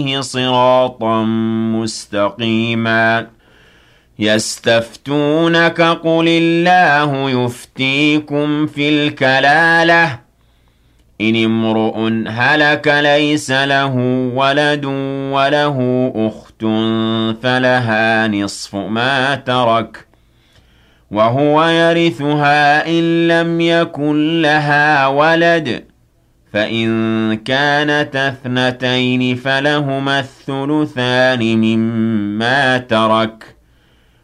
صراطا مستقيما يستفتونك قل الله يفتيكم في الكلالة إن امرؤ هلك ليس له ولد وله أخت فلها نصف ما ترك وهو يرثها إن لم يكن لها ولد فإن كانتا اثنتين فلهما الثلثان مما ترك